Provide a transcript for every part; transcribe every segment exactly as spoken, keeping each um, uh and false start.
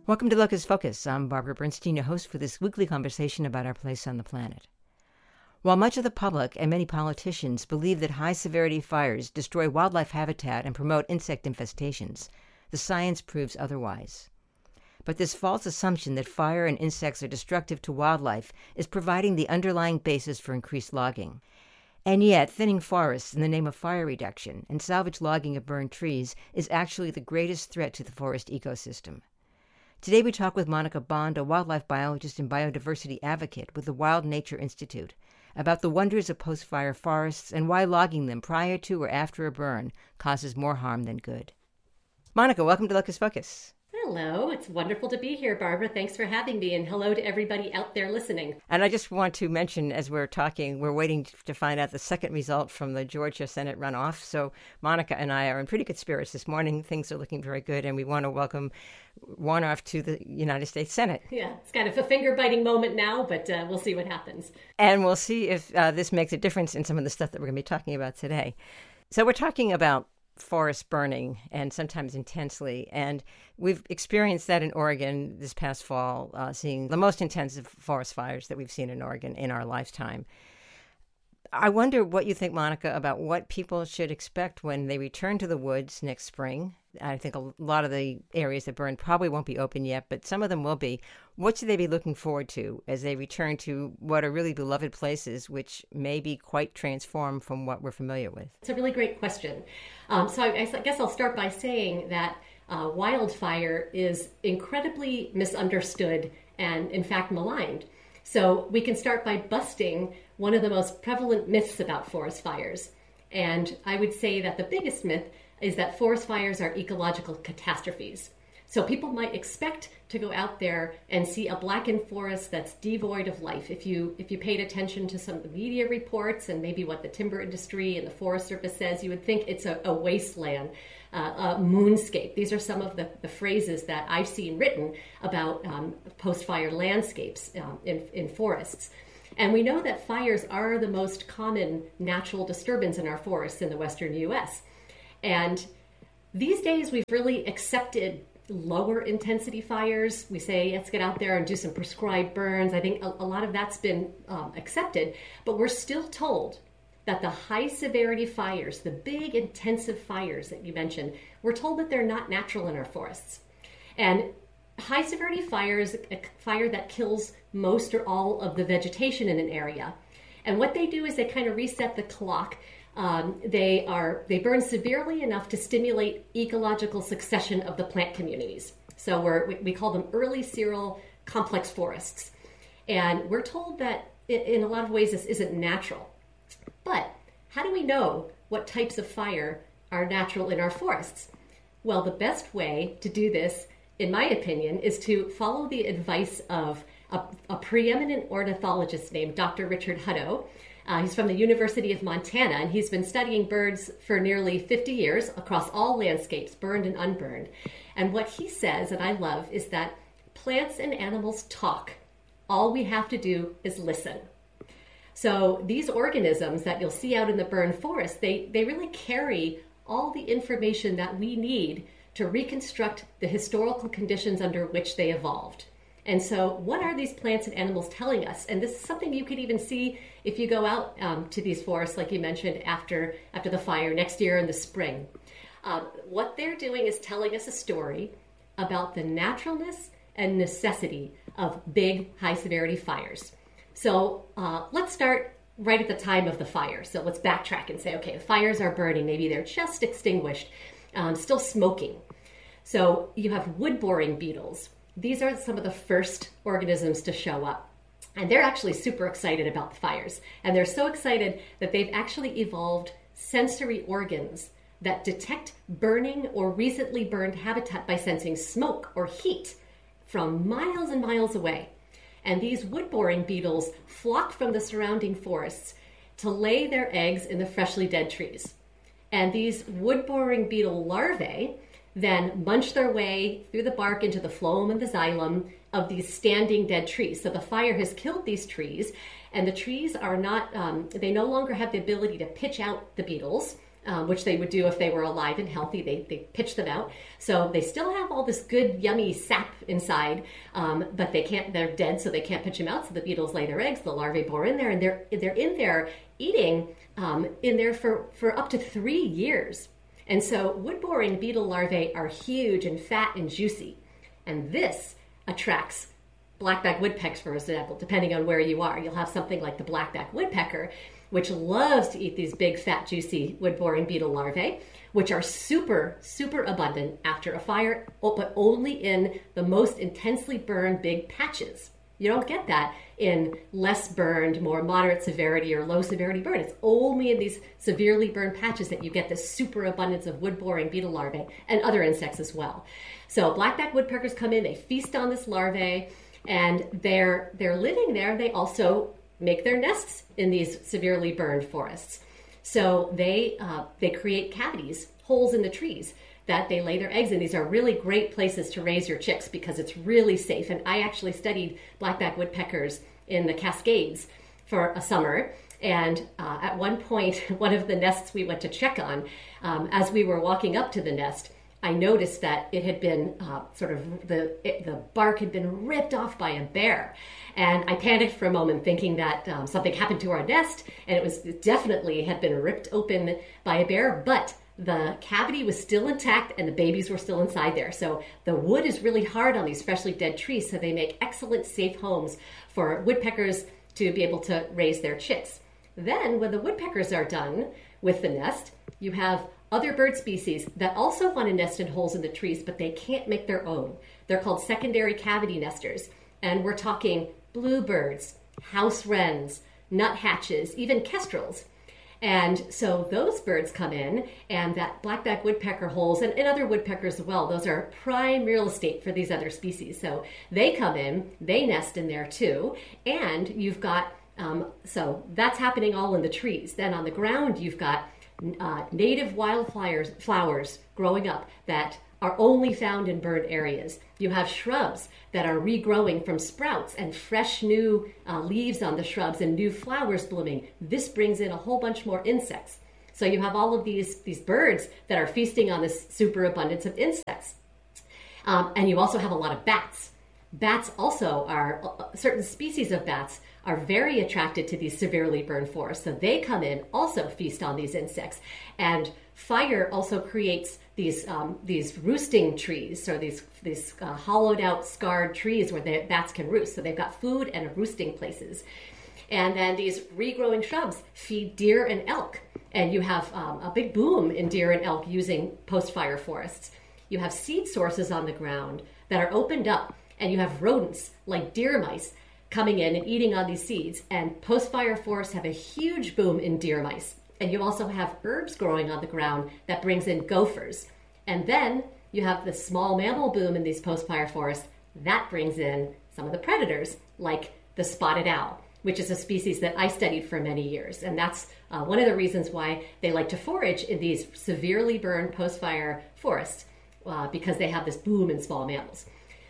Welcome to Locus Focus. I'm Barbara Bernstein, your host for this weekly conversation about our place on the planet. While much of the public and many politicians believe that high-severity fires destroy wildlife habitat and promote insect infestations, the science proves otherwise. But this false assumption that fire and insects are destructive to wildlife is providing the underlying basis for increased logging. And yet, thinning forests in the name of fire reduction and salvage logging of burned trees is actually the greatest threat to the forest ecosystem. Today we talk with Monica Bond, a wildlife biologist and biodiversity advocate with the Wild Nature Institute, about the wonders of post-fire forests and why logging them prior to or after a burn causes more harm than good. Monica, welcome to Locus Focus. Hello, it's wonderful to be here, Barbara. Thanks for having me, and hello to everybody out there listening. And I just want to mention, as we're talking, we're waiting to find out the second result from the Georgia Senate runoff. So Monica and I are in pretty good spirits this morning. Things are looking very good, and we want to welcome Warnoff to the United States Senate. Yeah, it's kind of a finger-biting moment now, but uh, we'll see what happens. And we'll see if uh, this makes a difference in some of the stuff that we're going to be talking about today. So we're talking about forest burning, and sometimes intensely. And we've experienced that in Oregon this past fall, uh, seeing the most intensive forest fires that we've seen in Oregon in our lifetime. I wonder what you think, Monica, about what people should expect when they return to the woods next spring. I think a lot of the areas that burned probably won't be open yet, but some of them will be. What should they be looking forward to as they return to what are really beloved places, which may be quite transformed from what we're familiar with? It's a really great question. Um, so I, I guess I'll start by saying that uh, wildfire is incredibly misunderstood and, in fact, maligned. So we can start by busting one of the most prevalent myths about forest fires. And I would say that the biggest myth is that forest fires are ecological catastrophes. So people might expect to go out there and see a blackened forest that's devoid of life. If you if you paid attention to some of the media reports and maybe what the timber industry and the Forest Service says, you would think it's a, a wasteland, uh, a moonscape. These are some of the, the phrases that I've seen written about um, post-fire landscapes um, in, in forests. And we know that fires are the most common natural disturbance in our forests in the western U S. And these days we've really accepted lower intensity fires. We say, let's get out there and do some prescribed burns. I think a, a lot of that's been um, accepted, but we're still told that the high severity fires, the big intensive fires that you mentioned, we're told that they're not natural in our forests. And high severity fires, a fire that kills most or all of the vegetation in an area. And what they do is they kind of reset the clock. Um, they are they burn severely enough to stimulate ecological succession of the plant communities. So we're, we, we call them early seral complex forests. And we're told that in, in a lot of ways this isn't natural. But how do we know what types of fire are natural in our forests? Well, the best way to do this, in my opinion, is to follow the advice of a, a preeminent ornithologist named Doctor Richard Hutto. Uh, he's from the University of Montana, and he's been studying birds for nearly fifty years across all landscapes, burned and unburned. And what he says, and I love, is that plants and animals talk. All we have to do is listen. So these organisms that you'll see out in the burned forest, they, they really carry all the information that we need to reconstruct the historical conditions under which they evolved. And so what are these plants and animals telling us? And this is something you could even see if you go out um, to these forests, like you mentioned, after, after the fire next year in the spring. Um, what they're doing is telling us a story about the naturalness and necessity of big, high-severity fires. So uh, let's start right at the time of the fire. So let's backtrack and say, okay, the fires are burning. Maybe they're just extinguished, um, still smoking. So you have wood-boring beetles. These are some of the first organisms to show up. And they're actually super excited about the fires. And they're so excited that they've actually evolved sensory organs that detect burning or recently burned habitat by sensing smoke or heat from miles and miles away. And these wood-boring beetles flock from the surrounding forests to lay their eggs in the freshly dead trees. And these wood-boring beetle larvae then munch their way through the bark into the phloem and the xylem of these standing dead trees. So the fire has killed these trees, and the trees are not, um, they no longer have the ability to pitch out the beetles. um, which they would do if they were alive and healthy. They, they pitch them out. So they still have all this good, yummy sap inside, um, but they can't, they're dead, so they can't pitch them out. So the beetles lay their eggs, the larvae bore in there, and they're, they're in there eating um, in there for, for up to three years. And so wood-boring beetle larvae are huge and fat and juicy. And this attracts blackback woodpeckers, for example, depending on where you are. You'll have something like the blackback woodpecker, which loves to eat these big, fat, juicy wood-boring beetle larvae, which are super, super abundant after a fire, but only in the most intensely burned big patches. You don't get that in less burned, more moderate severity or low severity burn. It's only in these severely burned patches that you get this super abundance of wood-boring beetle larvae and other insects as well. So blackback woodpeckers come in, they feast on this larvae, and they're they're living there. They also make their nests in these severely burned forests. So they uh, they create cavities, holes in the trees that they lay their eggs in. These are really great places to raise your chicks because it's really safe. And I actually studied blackback woodpeckers in the Cascades for a summer. And uh, at one point, one of the nests we went to check on, um, as we were walking up to the nest, I noticed that it had been uh, sort of, the it, the bark had been ripped off by a bear. And I panicked for a moment thinking that um, something happened to our nest, and it was it definitely had been ripped open by a bear, but the cavity was still intact and the babies were still inside there. So the wood is really hard on these freshly dead trees, so they make excellent safe homes for woodpeckers to be able to raise their chicks. Then when the woodpeckers are done with the nest, you have other bird species that also want to nest in holes in the trees, but they can't make their own. They're called secondary cavity nesters. And we're talking bluebirds, house wrens, nuthatches, even kestrels. And so those birds come in, and that blackback woodpecker holes, and, and other woodpeckers as well, those are prime real estate for these other species. So they come in, they nest in there too, and you've got, um, so that's happening all in the trees. Then on the ground, you've got uh, native wildflowers flowers growing up that are only found in burned areas. You have shrubs that are regrowing from sprouts and fresh new uh, leaves on the shrubs and new flowers blooming. This brings in a whole bunch more insects. So you have all of these, these birds that are feasting on this superabundance of insects. Um, and you also have a lot of bats. Bats also are, uh, certain species of bats are very attracted to these severely burned forests. So they come in, also feast on these insects. And fire also creates these um, these roosting trees, or these these uh, hollowed out, scarred trees where the bats can roost. So they've got food and roosting places. And then these regrowing shrubs feed deer and elk. And you have um, a big boom in deer and elk using post-fire forests. You have seed sources on the ground that are opened up, and you have rodents like deer mice coming in and eating on these seeds. And post-fire forests have a huge boom in deer mice. And you also have herbs growing on the ground that brings in gophers. And then you have the small mammal boom in these post-fire forests. That brings in some of the predators, like the spotted owl, which is a species that I studied for many years. And that's uh, one of the reasons why they like to forage in these severely burned post-fire forests, uh, because they have this boom in small mammals.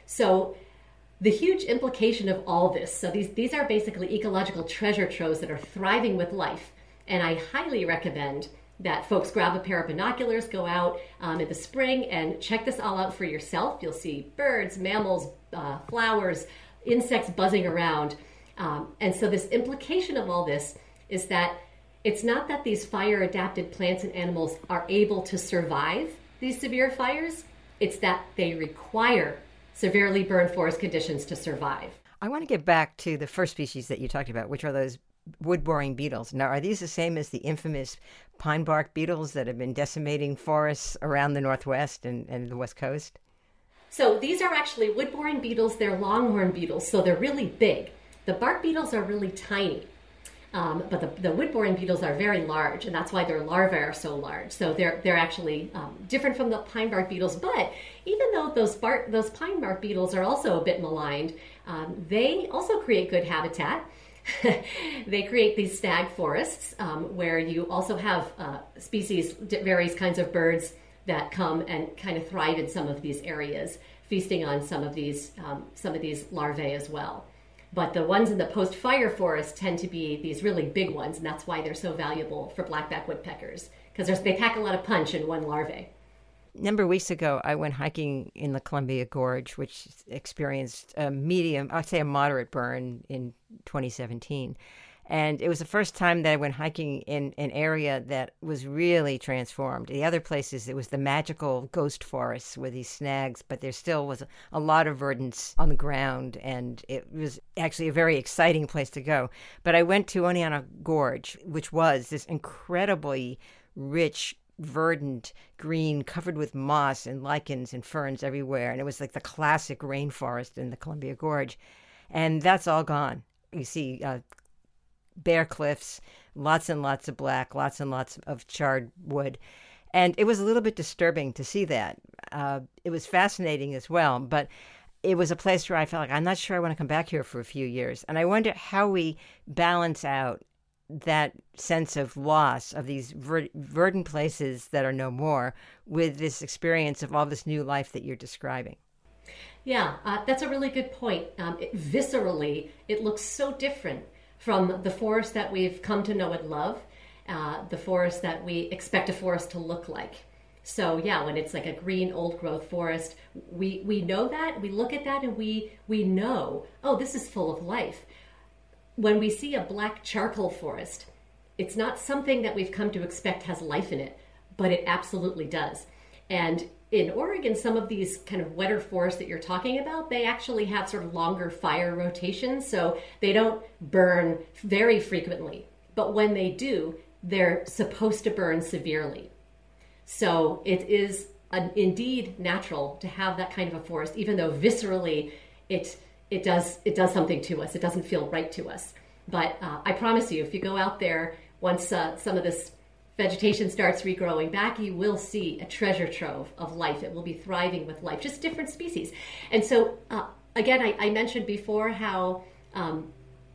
So the huge implication of all this, so these, these are basically ecological treasure troves that are thriving with life. And I highly recommend that folks grab a pair of binoculars, go out um, in the spring and check this all out for yourself. You'll see birds, mammals, uh, flowers, insects buzzing around. Um, and so this implication of all this is that it's not that these fire-adapted plants and animals are able to survive these severe fires. It's that they require severely burned forest conditions to survive. I want to get back to the first species that you talked about, which are those wood-boring beetles. Now, are these the same as the infamous pine bark beetles that have been decimating forests around the Northwest and, and the West Coast? So these are actually wood-boring beetles. They're longhorn beetles, so they're really big. The bark beetles are really tiny, um, but the, the wood-boring beetles are very large, and that's why their larvae are so large. So they're they're actually um, different from the pine bark beetles. But even though those bark those pine bark beetles are also a bit maligned, um, they also create good habitat. They create these stag forests um, where you also have uh, species, various kinds of birds that come and kind of thrive in some of these areas, feasting on some of these um, some of these larvae as well. But the ones in the post-fire forest tend to be these really big ones, and that's why they're so valuable for blackback woodpeckers, because they pack a lot of punch in one larvae. A number of weeks ago, I went hiking in the Columbia Gorge, which experienced a medium, I'd say a moderate burn in twenty seventeen. And it was the first time that I went hiking in an area that was really transformed. The other places, it was the magical ghost forests with these snags, but there still was a lot of verdance on the ground, and it was actually a very exciting place to go. But I went to Oneonta Gorge, which was this incredibly rich, verdant green covered with moss and lichens and ferns everywhere. And it was like the classic rainforest in the Columbia Gorge. And that's all gone. You see uh, bare cliffs, lots and lots of black, lots and lots of charred wood. And it was a little bit disturbing to see that. Uh, it was fascinating as well, but it was a place where I felt like, I'm not sure I want to come back here for a few years. And I wonder how we balance out that sense of loss of these ver- verdant places that are no more with this experience of all this new life that you're describing. Yeah, uh, that's a really good point. Um, it, viscerally, it looks so different from the forest that we've come to know and love, uh, the forest that we expect a forest to look like. So yeah, when it's like a green old growth forest, we, we know that, we look at that and we, we know, oh, this is full of life. When we see a black charcoal forest, it's not something that we've come to expect has life in it, but it absolutely does. And in Oregon, some of these kind of wetter forests that you're talking about, they actually have sort of longer fire rotations, so they don't burn very frequently. But when they do, they're supposed to burn severely. So it is an, indeed natural to have that kind of a forest, even though viscerally it it does it does something to us. It doesn't feel right to us. But uh, I promise you, if you go out there, once uh, some of this vegetation starts regrowing back, you will see a treasure trove of life. It will be thriving with life, just different species. And so, uh, again, I, I mentioned before how um,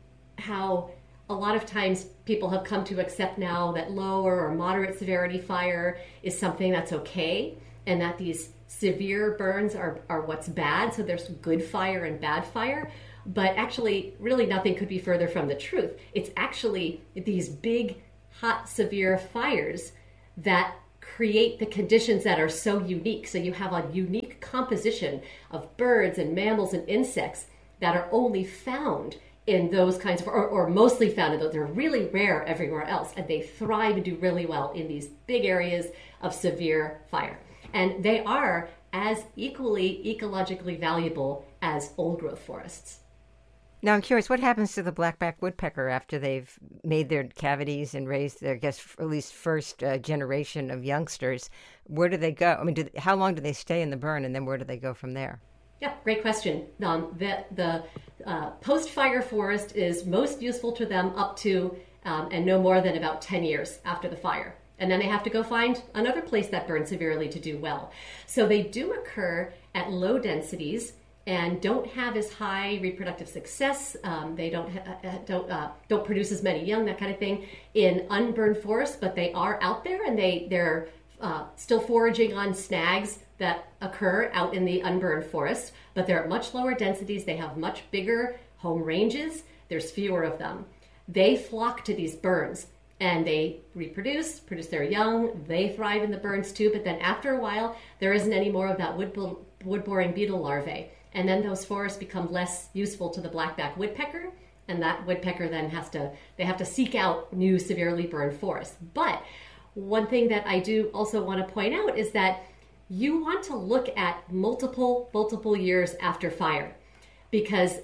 how a lot of times people have come to accept now that lower or moderate severity fire is something that's okay, and that these severe burns are, are what's bad. So there's good fire and bad fire. But actually, really nothing could be further from the truth. It's actually these big, hot, severe fires that create the conditions that are so unique. So you have a unique composition of birds and mammals and insects that are only found in those kinds of, or, or mostly found in those. They're really rare everywhere else, and they thrive and do really well in these big areas of severe fire. And they are as equally ecologically valuable as old growth forests. Now, I'm curious, what happens to the blackback woodpecker after they've made their cavities and raised their, I guess, at least first uh, generation of youngsters? Where do they go? I mean, do, how long do they stay in the burn, and then where do they go from there? Yeah, great question. Um, the the uh, post-fire forest is most useful to them up to um, and no more than about ten years after the fire. And then they have to go find another place that burns severely to do well. So they do occur at low densities and don't have as high reproductive success. Um, they don't ha- don't uh, don't produce as many young, that kind of thing, in unburned forests. But they are out there, and they they're uh, still foraging on snags that occur out in the unburned forest. But they're at much lower densities. They have much bigger home ranges. There's fewer of them. They flock to these burns, and they reproduce, produce their young. They thrive in the burns too. But then after a while, there isn't any more of that wood wood-boring beetle larvae. And then those forests become less useful to the blackback woodpecker, and that woodpecker then has to, they have to seek out new severely burned forests. But one thing that I do also want to point out is that you want to look at multiple, multiple years after fire, because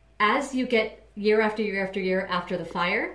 as you get year after year after year after the fire,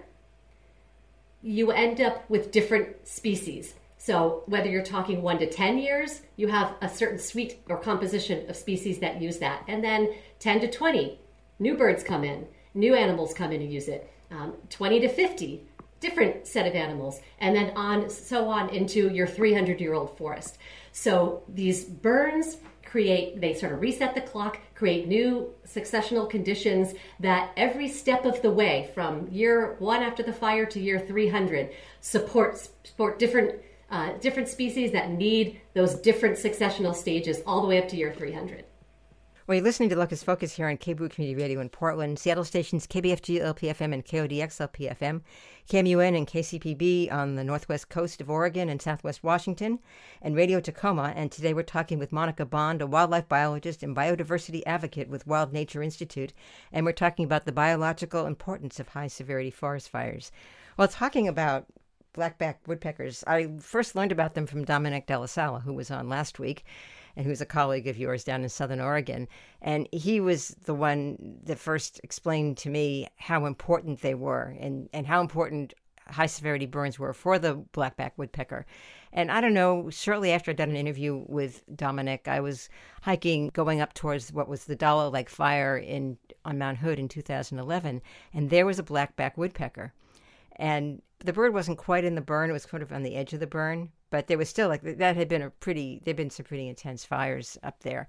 you end up with different species. So whether you're talking one to ten years, you have a certain suite or composition of species that use that. And then ten to twenty, new birds come in, new animals come in and use it. Um, twenty to fifty, different set of animals. And then on, so on into your three hundred year old forest. So these burns create, they sort of reset the clock, create new successional conditions that every step of the way from year one after the fire to year three hundred support, support different Uh, different species that need those different successional stages all the way up to year three hundred. Well, you're listening to Locust Focus here on K B O O Community Radio in Portland, Seattle stations K B F G L P F M and K O D X L P F M, K M U N and K C P B on the northwest coast of Oregon and southwest Washington, and Radio Tacoma. And today we're talking with Monica Bond, a wildlife biologist and biodiversity advocate with Wild Nature Institute, and we're talking about the biological importance of high-severity forest fires. Well, talking about blackback woodpeckers, I first learned about them from Dominic De La Sala, who was on last week, and who's a colleague of yours down in Southern Oregon. And he was the one that first explained to me how important they were and, and how important high-severity burns were for the blackback woodpecker. And I don't know, shortly after I'd done an interview with Dominic, I was hiking going up towards what was the Dalla Lake fire in on Mount Hood in two thousand eleven, and there was a blackback woodpecker. And the bird wasn't quite in the burn, it was sort of on the edge of the burn, but there was still, like, that had been a pretty, there'd been some pretty intense fires up there.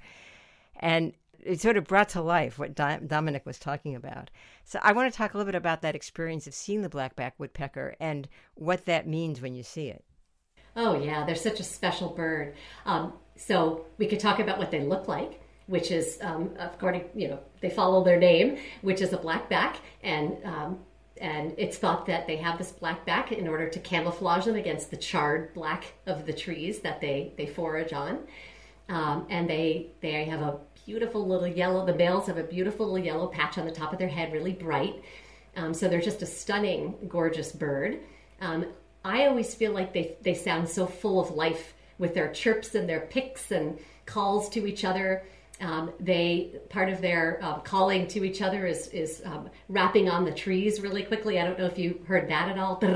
And it sort of brought to life what Dom- Dominic was talking about. So I want to talk a little bit about that experience of seeing the blackback woodpecker and what that means when you see it. Oh, yeah, they're such a special bird. Um, so we could talk about what they look like, which is, um, according, you know, they follow their name, which is a blackback, and um, and it's thought that they have this blackback in order to camouflage them against the charred black of the trees that they, they forage on. Um, and they they have a beautiful little yellow, the males have a beautiful little yellow patch on the top of their head, really bright. Um, so they're just a stunning, gorgeous bird. Um, I always feel like they they sound so full of life with their chirps and their picks and calls to each other. Um, they part of their um, calling to each other is is um, rapping on the trees really quickly. I don't know if you heard that at all.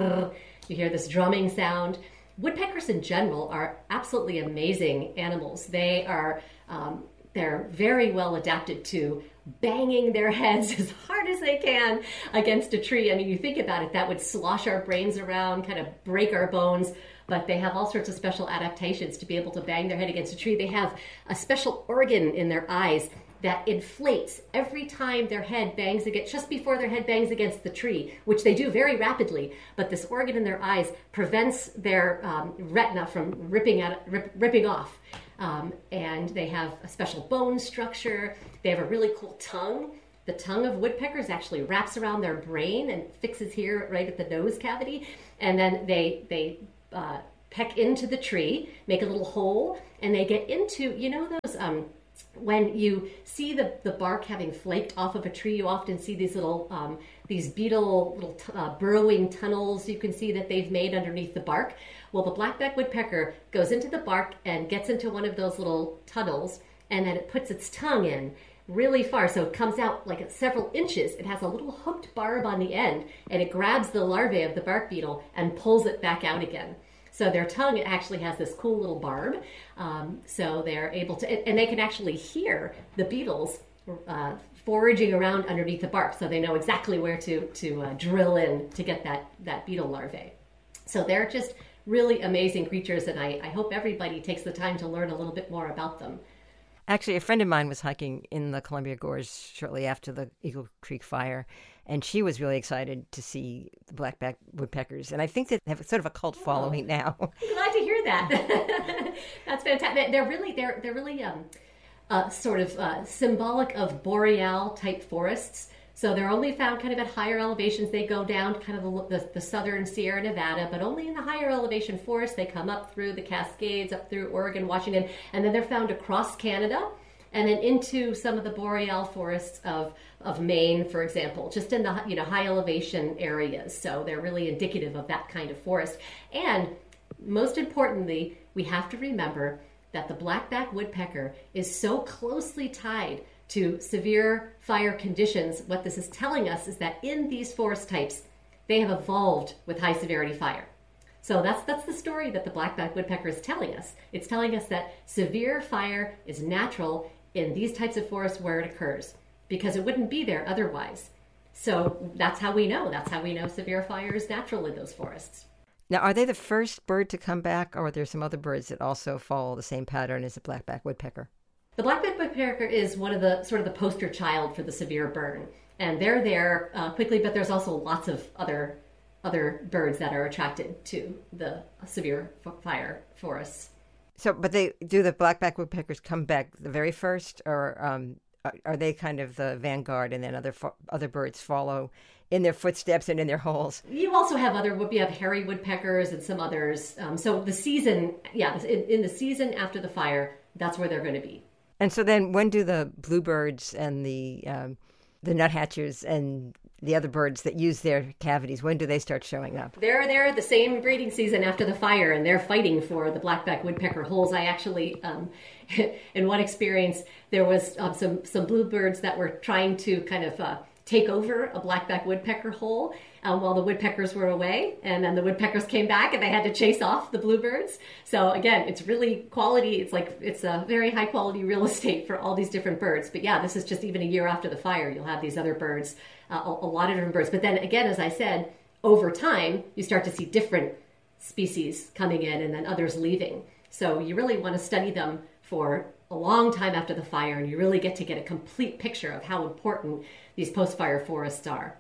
You hear this drumming sound. Woodpeckers in general are absolutely amazing animals. They are um, they're very well adapted to banging their heads as hard as they can against a tree. I mean, you think about it, that would slosh our brains around, kind of break our bones. But they have all sorts of special adaptations to be able to bang their head against a tree. They have a special organ in their eyes that inflates every time their head bangs against, just before their head bangs against the tree, which they do very rapidly. But this organ in their eyes prevents their um, retina from ripping out, rip, ripping off. Um, and they have a special bone structure. They have a really cool tongue. The tongue of woodpeckers actually wraps around their brain and fixes here right at the nose cavity. And then they they uh, peck into the tree, make a little hole, and they get into, you know, those, um, when you see the, the bark having flaked off of a tree, you often see these little, um, these beetle little t- uh, burrowing tunnels you can see that they've made underneath the bark. Well, the blackback woodpecker goes into the bark and gets into one of those little tunnels, and then it puts its tongue in really far, so it comes out like several inches. It has a little hooked barb on the end, and it grabs the larvae of the bark beetle and pulls it back out again. So their tongue actually has this cool little barb, um, so they're able to, and they can actually hear the beetles uh, foraging around underneath the bark, so they know exactly where to to uh, drill in to get that that beetle larvae. So they're just really amazing creatures, and I, I hope everybody takes the time to learn a little bit more about them. Actually, a friend of mine was hiking in the Columbia Gorge shortly after the Eagle Creek fire, and she was really excited to see the blackback woodpeckers. And I think that they have sort of a cult following oh, now. I'm glad to hear that. That's fantastic. They're really, they're they're really um, uh, sort of uh, symbolic of boreal type forests. So they're only found kind of at higher elevations. They go down kind of the, the, the southern Sierra Nevada, but only in the higher elevation forests. They come up through the Cascades, up through Oregon, Washington, and then they're found across Canada and then into some of the boreal forests of, of Maine, for example, just in the, you know, high elevation areas. So they're really indicative of that kind of forest. And most importantly, we have to remember that the blackback woodpecker is so closely tied to severe fire conditions. What this is telling us is that in these forest types, they have evolved with high severity fire. So that's that's the story that the blackback woodpecker is telling us. It's telling us that severe fire is natural in these types of forests where it occurs, because it wouldn't be there otherwise. So that's how we know. That's how we know severe fire is natural in those forests. Now, are they the first bird to come back, or are there some other birds that also follow the same pattern as the blackback woodpecker? The blackback woodpecker is one of the sort of the poster child for the severe burn, and they're there uh, quickly. But there's also lots of other other birds that are attracted to the severe f- fire forests. So, but they do the blackback woodpeckers come back the very first, or um, are, are they kind of the vanguard, and then other fo- other birds follow in their footsteps and in their holes? You also have other, you have hairy woodpeckers and some others. Um, so the season, yeah, in, in the season after the fire, that's where they're going to be. And so then, when do the bluebirds and the um, the nuthatchers and the other birds that use their cavities, when do they start showing up? They're there the same breeding season after the fire, and they're fighting for the blackback woodpecker holes. I actually, um, in one experience, there was um, some some bluebirds that were trying to kind of uh, take over a blackback woodpecker hole um, while the woodpeckers were away, and then the woodpeckers came back and they had to chase off the bluebirds. So again, it's really quality. It's like it's a very high quality real estate for all these different birds. But yeah, this is just even a year after the fire. You'll have these other birds, uh, a, a lot of different birds. But then again, as I said, over time, you start to see different species coming in and then others leaving. So you really want to study them for a long time after the fire, and you really get to get a complete picture of how important these post-fire forests are.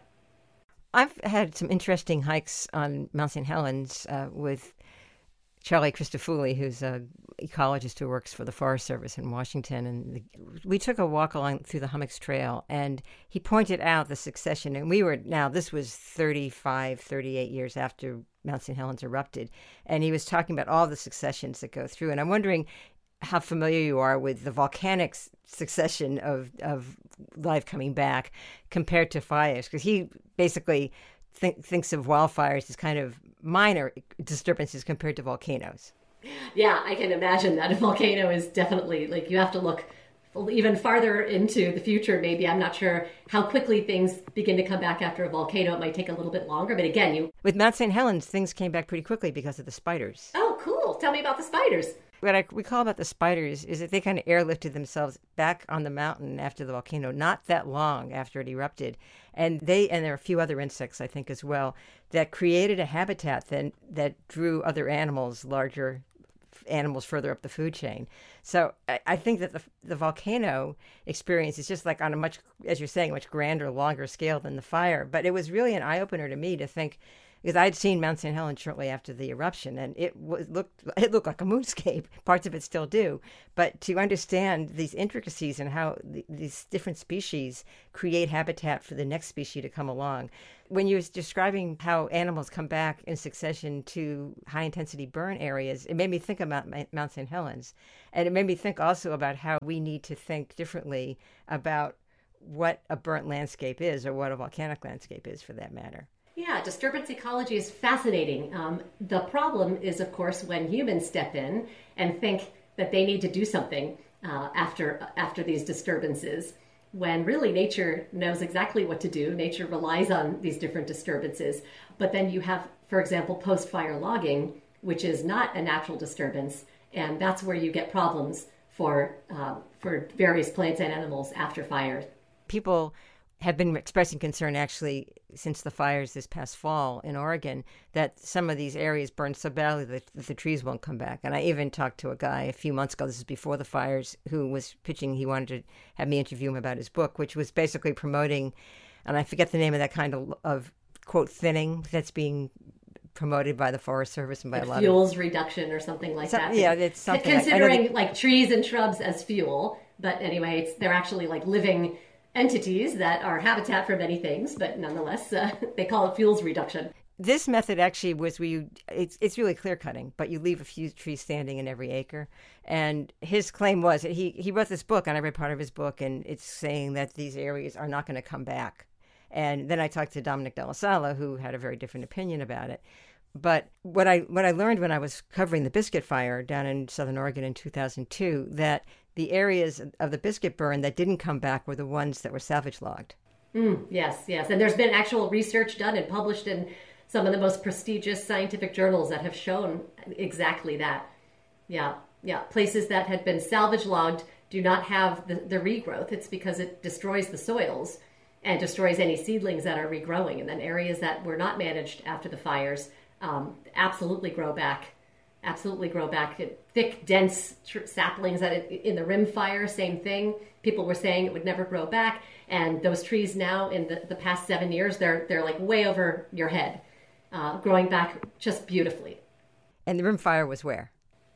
I've had some interesting hikes on Mount Saint Helens uh, with Charlie Christofouli, who's an ecologist who works for the Forest Service in Washington. And the, we took a walk along through the Hummocks Trail, and he pointed out the succession. And we were, now this was thirty-five, thirty-eight years after Mount Saint Helens erupted. And he was talking about all the successions that go through. And I'm wondering how familiar you are with the volcanic succession of, of life coming back compared to fires, because he basically think, thinks of wildfires as kind of minor disturbances compared to volcanoes. Yeah, I can imagine that a volcano is definitely, like, you have to look even farther into the future. Maybe, I'm not sure how quickly things begin to come back after a volcano. It might take a little bit longer, but again, you... With Mount Saint Helens, things came back pretty quickly because of the spiders. Oh, cool. Tell me about the spiders. What I recall about the spiders is that they kind of airlifted themselves back on the mountain after the volcano, not that long after it erupted. And they, and there are a few other insects, I think, as well, that created a habitat that, that drew other animals, larger animals further up the food chain. So I, I think that the, the volcano experience is just like on a much, as you're saying, much grander, longer scale than the fire. But it was really an eye-opener to me to think, because I'd seen Mount Saint Helens shortly after the eruption, and it was, looked it looked like a moonscape. Parts of it still do. But to understand these intricacies and how the, these different species create habitat for the next species to come along. When you were describing how animals come back in succession to high-intensity burn areas, it made me think about Mount Saint Helens. And it made me think also about how we need to think differently about what a burnt landscape is, or what a volcanic landscape is, for that matter. Yeah, disturbance ecology is fascinating. Um, the problem is, of course, when humans step in and think that they need to do something uh, after after these disturbances, when really nature knows exactly what to do. Nature relies on these different disturbances. But then you have, for example, post-fire logging, which is not a natural disturbance, and that's where you get problems for uh, for various plants and animals after fires. People have been expressing concern, actually, since the fires this past fall in Oregon, that some of these areas burned so badly that, that the trees won't come back. And I even talked to a guy a few months ago, this is before the fires, who was pitching, he wanted to have me interview him about his book, which was basically promoting, and I forget the name of that kind of, of quote, thinning that's being promoted by the Forest Service and by like a lot fuels of... reduction or something like so, that. Yeah, it's something... Considering I, I like trees and shrubs as fuel, but anyway, it's, they're actually like living entities that are habitat for many things, but nonetheless, uh, they call it fuels reduction. This method actually was where you, it's, it's really clear cutting, but you leave a few trees standing in every acre. And his claim was that he, he wrote this book, and I read part of his book, and it's saying that these areas are not going to come back. And then I talked to Dominic Della Sala, who had a very different opinion about it. But what I what I learned when I was covering the Biscuit Fire down in Southern Oregon in two thousand two, that the areas of the Biscuit burn that didn't come back were the ones that were salvage logged. Mm, yes, yes. And there's been actual research done and published in some of the most prestigious scientific journals that have shown exactly that. Yeah, yeah. Places that had been salvage logged do not have the, the regrowth. It's because it destroys the soils and destroys any seedlings that are regrowing. And then areas that were not managed after the fires um, absolutely grow back. Absolutely grow back. Thick, dense tr- saplings that it, in the rim fire, same thing. People were saying it would never grow back. And those trees now, in the, the past seven years, they're they're like way over your head, uh, growing back just beautifully. And the rim fire was where?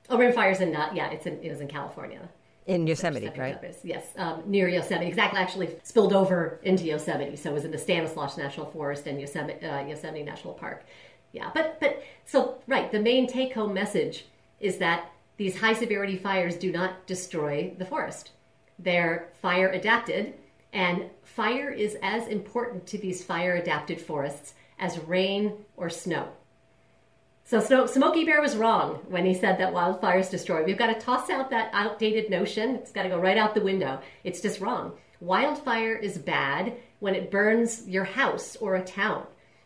Oh, Rim Fire's in, uh, yeah, it's in, it was in California. In Yosemite, right? Is, yes, um, near Yosemite. Exactly, actually spilled over into Yosemite. So it was in the Stanislaus National Forest and Yosemite, uh, Yosemite National Park. Yeah, but, but so, right, the main take-home message is that these high-severity fires do not destroy the forest. They're fire-adapted, and fire is as important to these fire-adapted forests as rain or snow. So Snow, Smokey Bear was wrong when he said that wildfires destroy. We've got to toss out that outdated notion. It's got to go right out the window. It's just wrong. Wildfire is bad when it burns your house or a town.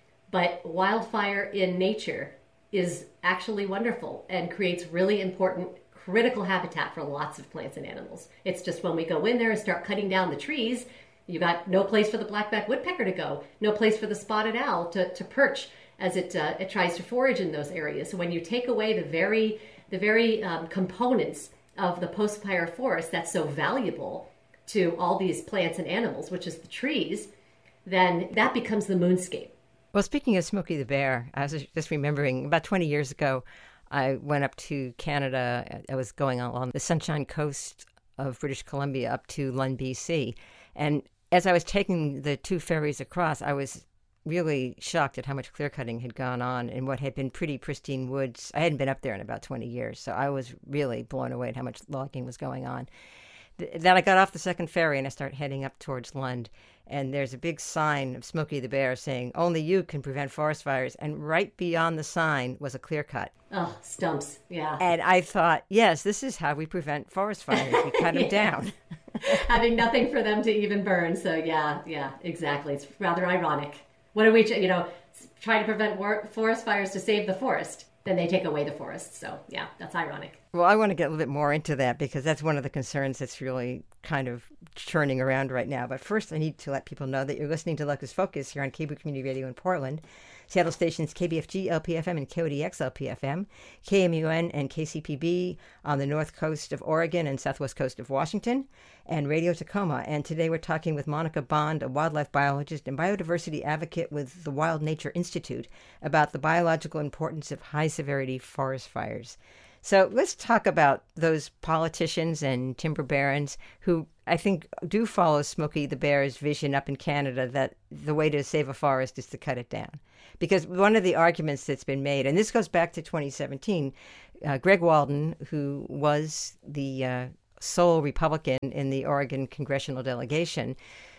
But wildfire in nature is actually wonderful and creates really important critical habitat for lots of plants and animals. It's just when we go in there and start cutting down the trees, you got no place for the black-backed woodpecker to go, no place for the spotted owl to, to perch as it uh, it tries to forage in those areas. So when you take away the very the very um, components of the post-fire forest that's so valuable to all these plants and animals, which is the trees, then that becomes the moonscape. Well, speaking of Smokey the Bear, I was just remembering about twenty years ago, I went up to Canada. I was going along the Sunshine Coast of British Columbia up to Lund, B C. And as I was taking the two ferries across, I was really shocked at how much clear cutting had gone on in what had been pretty pristine woods. I hadn't been up there in about twenty years, so I was really blown away at how much logging was going on. Then I got off the second ferry and I started heading up towards Lund, and there's a big sign of Smokey the Bear saying, "Only you can prevent forest fires," and right beyond the sign was a clear cut. Oh, stumps, yeah. And I thought, yes, this is how we prevent forest fires. We cut them down. Having nothing for them to even burn, so yeah, yeah, exactly. It's rather ironic. What do we, you know, try to prevent war- forest fires to save the forest? Then they take away the forest. So, yeah, that's ironic. Well, I want to get a little bit more into that because that's one of the concerns that's really kind of churning around right now. But first, I need to let people know that you're listening to Locust Focus here on Cable Community Radio in Portland, Seattle stations K B F G L P F M and K O D X L P F M, K M U N and K C P B on the north coast of Oregon and southwest coast of Washington, and Radio Tacoma. And today we're talking with Monica Bond, a wildlife biologist and biodiversity advocate with the Wild Nature Institute, about the biological importance of high-severity forest fires. So let's talk about those politicians and timber barons who I think do follow Smokey the Bear's vision up in Canada that the way to save a forest is to cut it down. Because one of the arguments that's been made, and this goes back to twenty seventeen, uh, Greg Walden, who was the uh, sole Republican in the Oregon congressional delegation,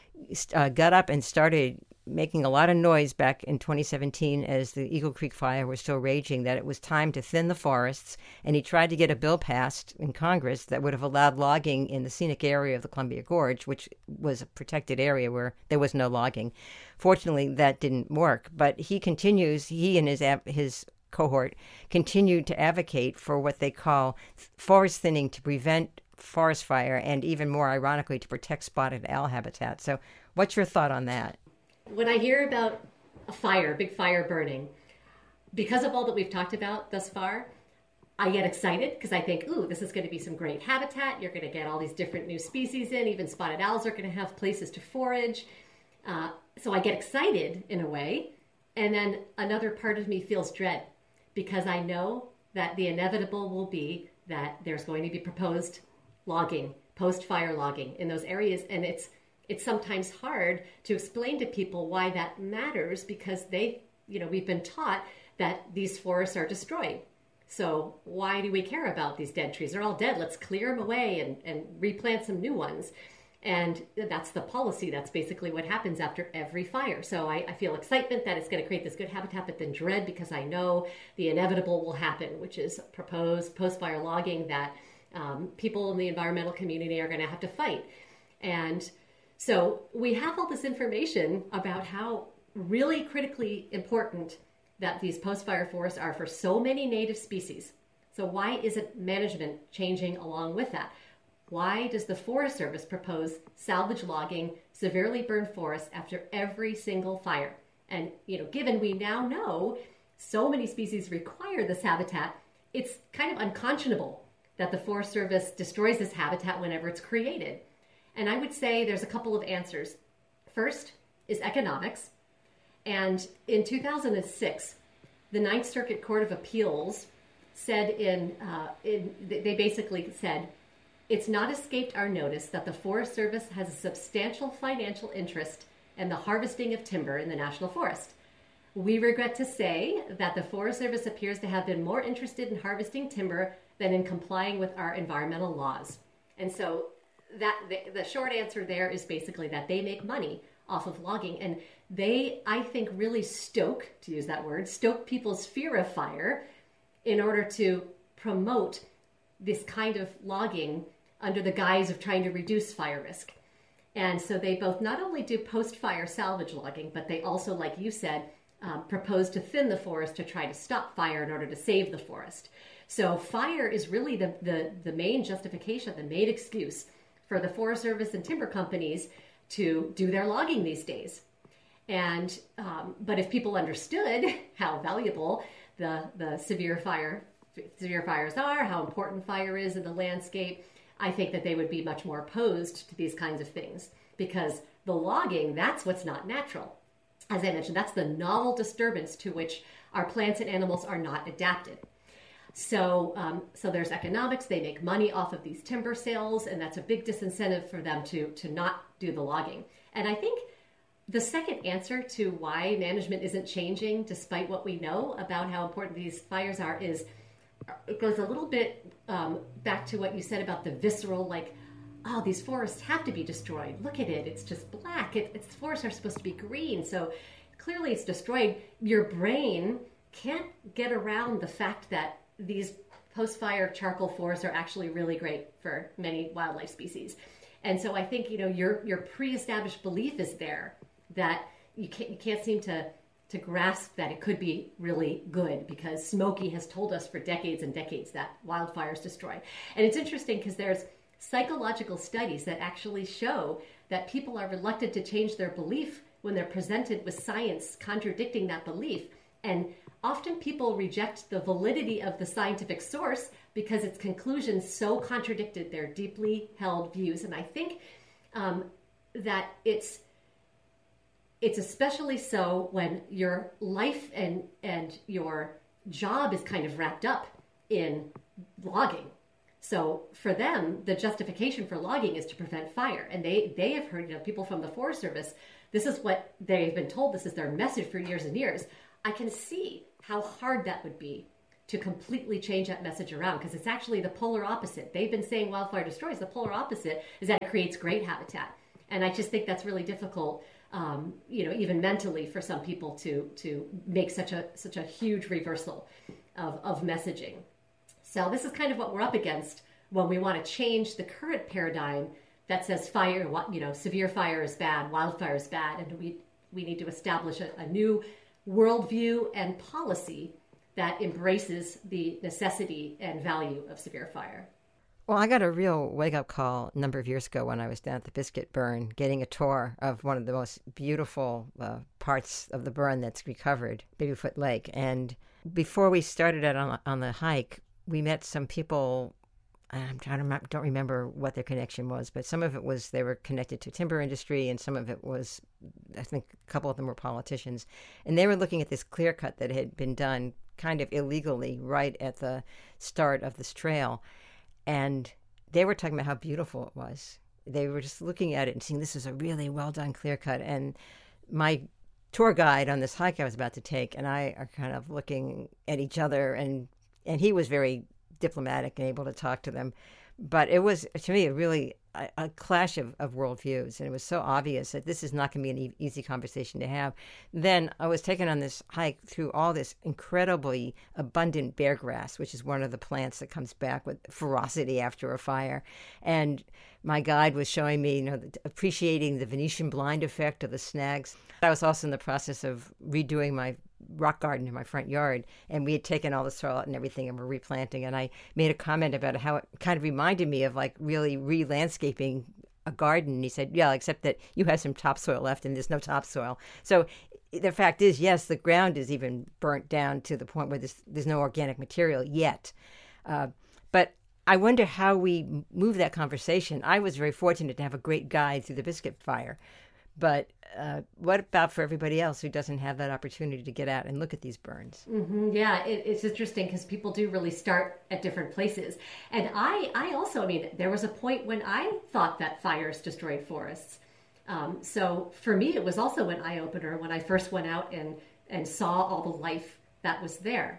uh, got up and started making a lot of noise back in twenty seventeen as the Eagle Creek fire was still raging, that it was time to thin the forests, and he tried to get a bill passed in Congress that would have allowed logging in the scenic area of the Columbia Gorge, which was a protected area where there was no logging. Fortunately, that didn't work, but he continues, he and his his cohort continued to advocate for what they call forest thinning to prevent forest fire, and even more ironically, to protect spotted owl habitat. So what's your thought on that? When I hear about a fire, big fire burning, because of all that we've talked about thus far, I get excited because I think, ooh, this is going to be some great habitat. You're going to get all these different new species in. Even spotted owls are going to have places to forage. Uh, so I get excited in a way. And then another part of me feels dread because I know that the inevitable will be that there's going to be proposed logging, post-fire logging in those areas. And it's It's sometimes hard to explain to people why that matters because they, you know, we've been taught that these forests are destroyed. So why do we care about these dead trees? They're all dead. Let's clear them away and, and replant some new ones. And that's the policy. That's basically what happens after every fire. So I, I feel excitement that it's going to create this good habitat, but then dread because I know the inevitable will happen, which is proposed post-fire logging that um, people in the environmental community are going to have to fight. And so we have all this information about how really critically important that these post-fire forests are for so many native species. So why isn't management changing along with that? Why does the Forest Service propose salvage logging severely burned forests after every single fire? And, you know, given we now know so many species require this habitat, it's kind of unconscionable that the Forest Service destroys this habitat whenever it's created. And I would say there's a couple of answers. First is economics. And in two thousand six, the Ninth Circuit Court of Appeals said in, uh, in they basically said, it's not escaped our notice that the Forest Service has a substantial financial interest in the harvesting of timber in the National Forest. We regret to say that the Forest Service appears to have been more interested in harvesting timber than in complying with our environmental laws. And so that the, the short answer there is basically that they make money off of logging. And they, I think, really stoke, to use that word, stoke people's fear of fire in order to promote this kind of logging under the guise of trying to reduce fire risk. And so they both not only do post-fire salvage logging, but they also, like you said, um, propose to thin the forest to try to stop fire in order to save the forest. So fire is really the, the, the main justification, the main excuse for the Forest Service and timber companies to do their logging these days. And um, but if people understood how valuable the the severe fire severe fires are, how important fire is in the landscape, I think that they would be much more opposed to these kinds of things, because the logging, that's what's not natural. As I mentioned, that's the novel disturbance to which our plants and animals are not adapted. So, um, so there's economics. They make money off of these timber sales, and that's a big disincentive for them to to not do the logging. And I think the second answer to why management isn't changing, despite what we know about how important these fires are, is it goes a little bit um, back to what you said about the visceral, like, oh, these forests have to be destroyed. Look at it. It's just black. It, it's forests are supposed to be green. So clearly it's destroyed. Your brain can't get around the fact that these post-fire charcoal forests are actually really great for many wildlife species. And so I think, you know, your your pre-established belief is there that you can't, you can't seem to, to grasp that it could be really good, because Smokey has told us for decades and decades that wildfires destroy. And it's interesting because there's psychological studies that actually show that people are reluctant to change their belief when they're presented with science contradicting that belief. And often people reject the validity of the scientific source because its conclusions so contradicted their deeply held views. And I think um, that it's it's especially so when your life and and your job is kind of wrapped up in logging. So for them, the justification for logging is to prevent fire. And they, they have heard, you know, people from the Forest Service, this is what they've been told, this is their message for years and years. I can see how hard that would be to completely change that message around, because it's actually the polar opposite. They've been saying wildfire destroys. The polar opposite is that it creates great habitat. And I just think that's really difficult, um, you know, even mentally for some people to to make such a such a huge reversal of, of messaging. So this is kind of what we're up against when we want to change the current paradigm that says fire, you know, severe fire is bad, wildfire is bad, and we we need to establish a, a new worldview and policy that embraces the necessity and value of severe fire. Well, I got a real wake-up call a number of years ago when I was down at the Biscuit Burn getting a tour of one of the most beautiful uh, parts of the burn that's recovered, Babyfoot Lake. And before we started out on, on the hike, we met some people. I'm trying to don't remember what their connection was, but some of it was they were connected to timber industry, and some of it was, I think a couple of them were politicians. And they were looking at this clear cut that had been done kind of illegally right at the start of this trail. And they were talking about how beautiful it was. They were just looking at it and seeing this is a really well done clear cut. And my tour guide on this hike I was about to take and I are kind of looking at each other, and and he was very diplomatic and able to talk to them. But it was, to me, a really a, a clash of, of worldviews. And it was so obvious that this is not going to be an e- easy conversation to have. Then I was taken on this hike through all this incredibly abundant bear grass, which is one of the plants that comes back with ferocity after a fire. And my guide was showing me, you know, the, appreciating the Venetian blind effect of the snags. I was also in the process of redoing my rock garden in my front yard, and we had taken all the soil out and everything and we're replanting, and I made a comment about how it kind of reminded me of like really re-landscaping a garden. And he said, yeah, except that you have some topsoil left and there's no topsoil. So the fact is, yes, the ground is even burnt down to the point where there's, there's no organic material yet. Uh, but I wonder how we move that conversation. I was very fortunate to have a great guide through the Biscuit Fire. But uh, what about for everybody else who doesn't have that opportunity to get out and look at these burns? Mm-hmm. Yeah, it, it's interesting because people do really start at different places. And I, I also, I mean, there was a point when I thought that fires destroyed forests. Um, so for me, it was also an eye-opener when I first went out and, and saw all the life that was there.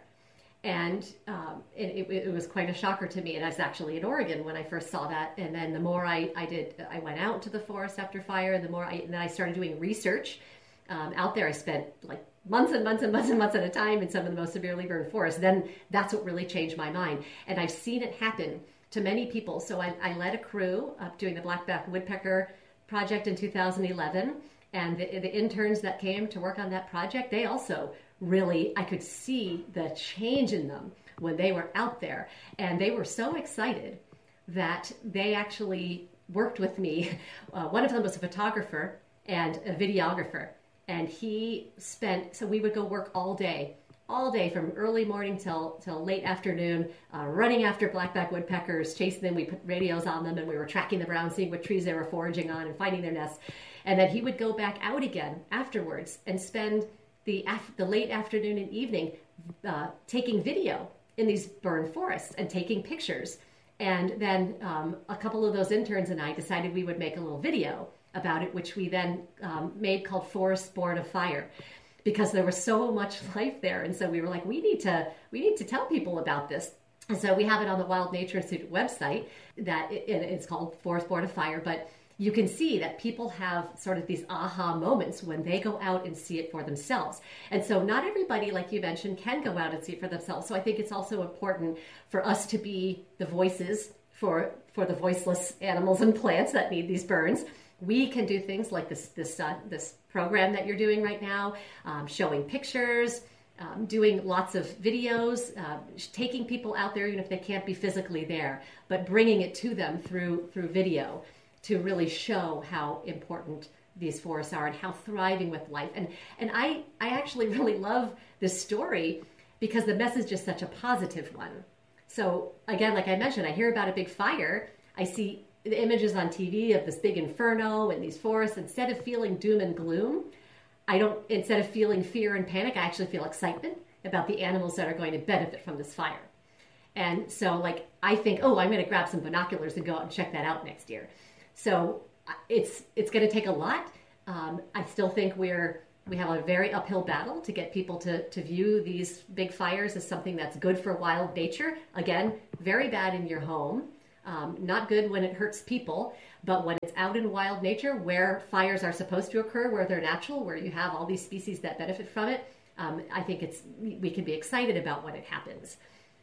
And um, it, it, it was quite a shocker to me. And I was actually in Oregon when I first saw that. And then the more I, I did, I went out to the forest after fire. And the more I, and then I started doing research um, out there. I spent like months and months and months and months at a time in some of the most severely burned forests. Then that's what really changed my mind. And I've seen it happen to many people. So I, I led a crew up doing the Blackback Woodpecker project in two thousand eleven. And the, the interns that came to work on that project, they also really, I could see the change in them when they were out there. And they were so excited that they actually worked with me. Uh, one of them was a photographer and a videographer. And he spent, so we would go work all day, all day from early morning till, till late afternoon, uh, running after blackback woodpeckers, chasing them. We put radios on them and we were tracking the brown, seeing what trees they were foraging on and finding their nests. And then he would go back out again afterwards and spend the af- the late afternoon and evening uh, taking video in these burned forests and taking pictures. And then um, a couple of those interns and I decided we would make a little video about it, which we then um, made called Forests Born of Fire, because there was so much life there. And so we were like, we need to we need to tell people about this. And so we have it on the Wild Nature Institute website that it, it's called Forests Born of Fire. But you can see that people have sort of these aha moments when they go out and see it for themselves. And so not everybody, like you mentioned, can go out and see it for themselves. So I think it's also important for us to be the voices for for the voiceless animals and plants that need these burns. We can do things like this this uh, this program that you're doing right now, um, showing pictures, um, doing lots of videos, uh, taking people out there even if they can't be physically there, but bringing it to them through through video, to really show how important these forests are and how thriving with life. And and I, I actually really love this story because the message is such a positive one. So again, like I mentioned, I hear about a big fire. I see the images on T V of this big inferno and these forests. Instead of feeling doom and gloom, I don't, instead of feeling fear and panic, I actually feel excitement about the animals that are going to benefit from this fire. And so like, I think, oh, I'm going to grab some binoculars and go out and check that out next year. So it's it's going to take a lot. Um, I still think we're we have a very uphill battle to get people to, to view these big fires as something that's good for wild nature. Again, very bad in your home, um, not good when it hurts people, but when it's out in wild nature where fires are supposed to occur, where they're natural, where you have all these species that benefit from it, um, I think it's we can be excited about when it happens.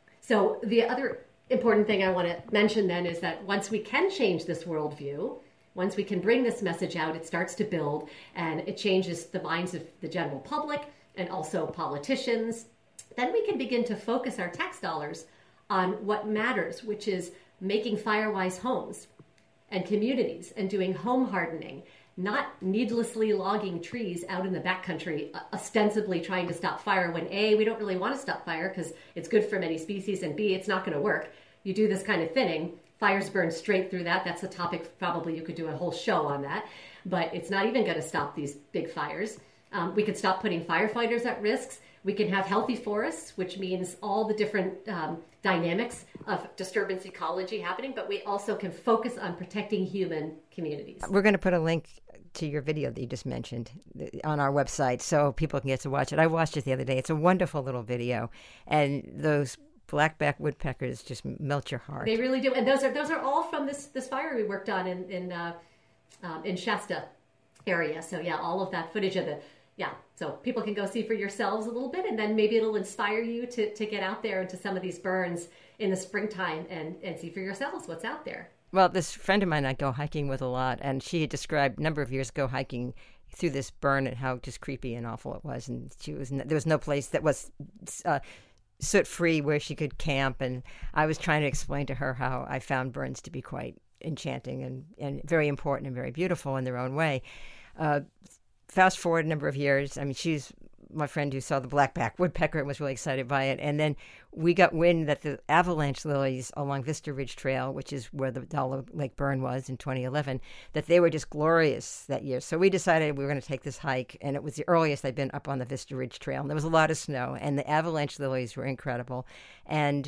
So the other important thing I want to mention then is that once we can change this worldview, once we can bring this message out, it starts to build and it changes the minds of the general public and also politicians. Then we can begin to focus our tax dollars on what matters, which is making fire-wise homes and communities and doing home hardening, not needlessly logging trees out in the backcountry, ostensibly trying to stop fire when A, we don't really want to stop fire because it's good for many species, and B, it's not going to work. You do this kind of thinning, fires burn straight through that. That's a topic, probably you could do a whole show on that, but it's not even going to stop these big fires. Um, we could stop putting firefighters at risks. We can have healthy forests, which means all the different um, dynamics of disturbance ecology happening, but we also can focus on protecting human communities. We're going to put a link to your video that you just mentioned on our website so people can get to watch it. I watched it the other day. It's a wonderful little video, and those blackback woodpeckers just melt your heart. They really do, and those are those are all from this this fire we worked on in in uh, um, in Shasta area. So yeah, all of that footage of the yeah. So people can go see for yourselves a little bit, and then maybe it'll inspire you to to get out there into some of these burns in the springtime and and see for yourselves what's out there. Well, this friend of mine I go hiking with a lot, and she had described a number of years ago hiking through this burn and how just creepy and awful it was, and she was there was no place that was Uh, soot-free where she could camp, and I was trying to explain to her how I found burns to be quite enchanting and, and very important and very beautiful in their own way. Uh, fast forward a number of years, I mean, she's my friend who saw the blackback woodpecker and was really excited by it. And then we got wind that the avalanche lilies along Vista Ridge Trail, which is where the Dollar Lake burn was in twenty eleven, that they were just glorious that year. So we decided we were going to take this hike, and it was the earliest I'd been up on the Vista Ridge Trail. And there was a lot of snow, and the avalanche lilies were incredible. And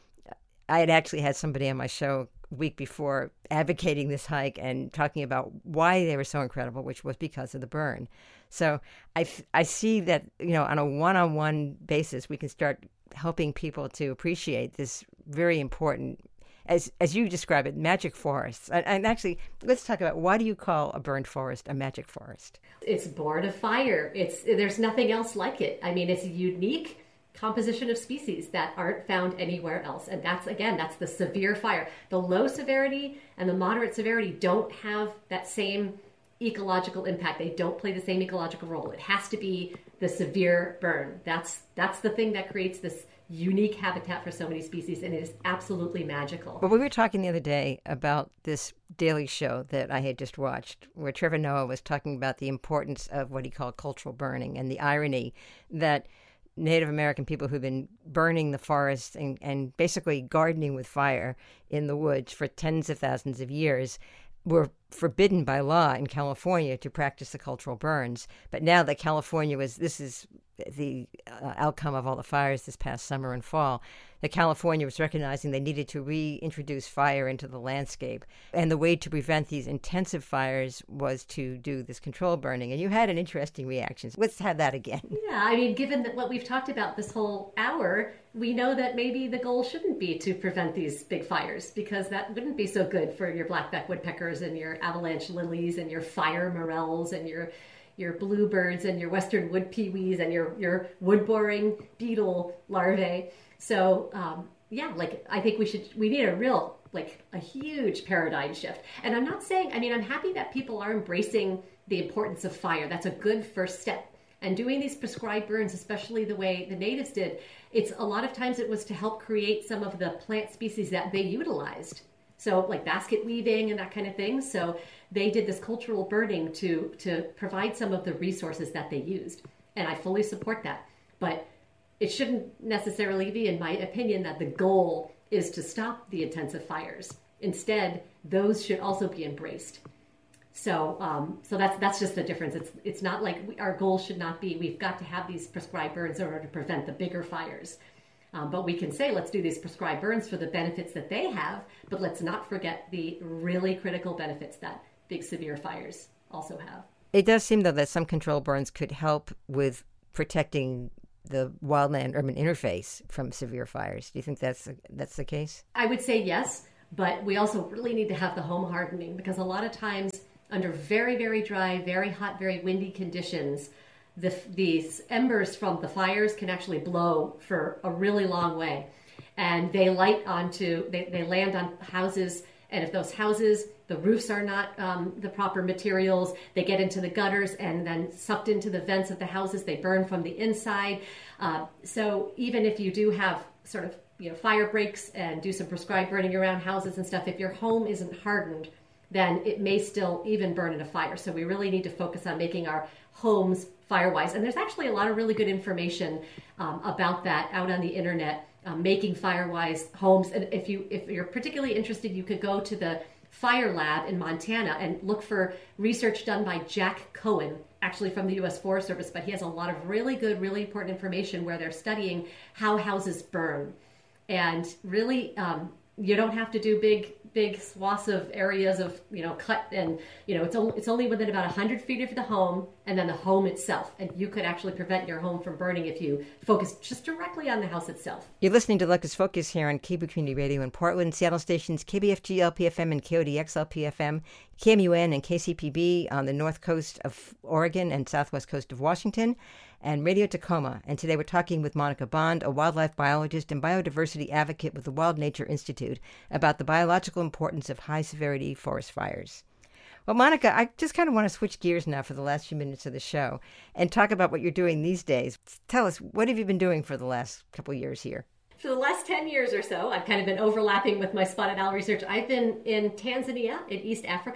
I had actually had somebody on my show a week before advocating this hike and talking about why they were so incredible, which was because of the burn. So I, I see that, you know, on a one-on-one basis, we can start helping people to appreciate this very important, as as you describe it, magic forests. And, and actually, let's talk about, why do you call a burned forest a magic forest? It's born of fire. It's there's nothing else like it. I mean, it's a unique composition of species that aren't found anywhere else. And that's, again, that's the severe fire. The low severity and the moderate severity don't have that same ecological impact. They don't play the same ecological role. It has to be the severe burn. That's that's the thing that creates this unique habitat for so many species, and it is absolutely magical. Well, we were talking the other day about this Daily Show that I had just watched, where Trevor Noah was talking about the importance of what he called cultural burning, and the irony that Native American people who've been burning the forests and, and basically gardening with fire in the woods for tens of thousands of years were forbidden by law in California to practice the cultural burns. But now that California was, this is the uh, outcome of all the fires this past summer and fall, that California was recognizing they needed to reintroduce fire into the landscape. And the way to prevent these intensive fires was to do this control burning. And you had an interesting reaction. Let's have that again. Yeah, I mean, given that what we've talked about this whole hour, we know that maybe the goal shouldn't be to prevent these big fires, because that wouldn't be so good for your blackback woodpeckers and your avalanche lilies and your fire morels and your your bluebirds and your western wood peewees and your, your wood-boring beetle larvae. So, um, yeah, like, I think we should, we need a real, like, a huge paradigm shift. And I'm not saying, I mean, I'm happy that people are embracing the importance of fire. That's a good first step. And doing these prescribed burns, especially the way the natives did, it's a lot of times it was to help create some of the plant species that they utilized. So like basket weaving and that kind of thing. So they did this cultural burning to, to provide some of the resources that they used. And I fully support that. But it shouldn't necessarily be, in my opinion, that the goal is to stop the intensive fires. Instead, those should also be embraced. So um, so that's that's just the difference. It's it's not like we, our goal should not be, we've got to have these prescribed burns in order to prevent the bigger fires. Um, but we can say, let's do these prescribed burns for the benefits that they have, but let's not forget the really critical benefits that big severe fires also have. It does seem, though, that some control burns could help with protecting the wildland-urban interface from severe fires. Do you think that's that's the case? I would say yes, but we also really need to have the home hardening, because a lot of times under very, very dry, very hot, very windy conditions, the, these embers from the fires can actually blow for a really long way. And they light onto, they, they land on houses, and if those houses, the roofs are not um, the proper materials, they get into the gutters and then sucked into the vents of the houses, they burn from the inside. Uh, so even if you do have sort of, you know, fire breaks and do some prescribed burning around houses and stuff, if your home isn't hardened, then it may still even burn in a fire. So we really need to focus on making our homes fire-wise. And there's actually a lot of really good information um, about that out on the internet, um, making fire-wise homes. And if, you, if you're particularly interested, you could go to the Fire Lab in Montana and look for research done by Jack Cohen, actually from the U S Forest Service, but he has a lot of really good, really important information where they're studying how houses burn. And really, um, you don't have to do big, big swaths of areas of, you know, cut, and, you know, it's only, it's only within about one hundred feet of the home and then the home itself. And you could actually prevent your home from burning if you focus just directly on the house itself. You're listening to Locust Focus here on K B Community Radio in Portland, Seattle stations K B F G L P F M and K O D X L P F M, K M U N and K C P B on the north coast of Oregon and southwest coast of Washington, and Radio Tacoma. And today we're talking with Monica Bond, a wildlife biologist and biodiversity advocate with the Wild Nature Institute, about the biological importance of high-severity forest fires. Well, Monica, I just kind of want to switch gears now for the last few minutes of the show and talk about what you're doing these days. Tell us, what have you been doing for the last couple of years here? For the last ten years or so, I've kind of been overlapping with my spotted owl research. I've been in Tanzania, in East Africa,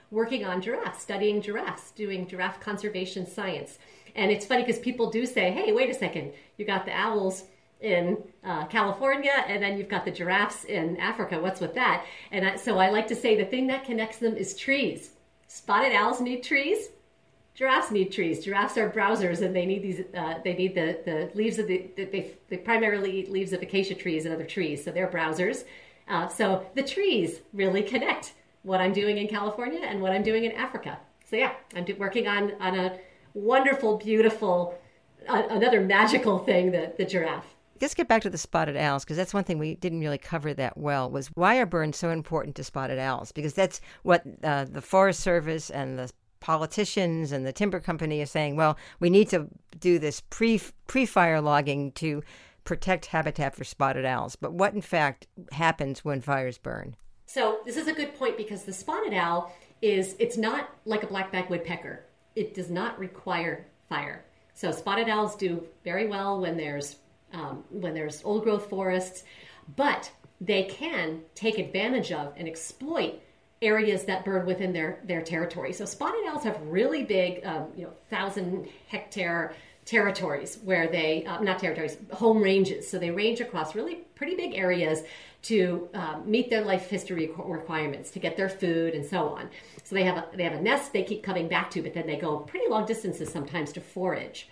working on giraffes, studying giraffes, doing giraffe conservation science. And it's funny because people do say, hey, wait a second, you got the owls in uh, California, and then you've got the giraffes in Africa. What's with that? And I, so I like to say the thing that connects them is trees. Spotted owls need trees. Giraffes need trees. Giraffes are browsers, and they need these. Uh, they need the, the leaves of the. They, they primarily eat leaves of acacia trees and other trees, so they're browsers. Uh, so the trees really connect what I'm doing in California and what I'm doing in Africa. So yeah, I'm do, working on on a wonderful, beautiful, uh, another magical thing, the the giraffe. Let's get back to the spotted owls, because that's one thing we didn't really cover that well, was why are burns so important to spotted owls? Because that's what uh, the Forest Service and the politicians and the timber company are saying, well, we need to do this pre, pre-fire logging to protect habitat for spotted owls. But what, in fact, happens when fires burn? So this is a good point, because the spotted owl is, it's not like a black-backed woodpecker. It does not require fire. So spotted owls do very well when there's Um, when there's old growth forests, but they can take advantage of and exploit areas that burn within their, their territory. So spotted owls have really big, um, you know, thousand hectare territories where they, uh, not territories, home ranges. So they range across really pretty big areas to um, meet their life history requirements, to get their food and so on. So they have a, they have a nest they keep coming back to, but then they go pretty long distances sometimes to forage.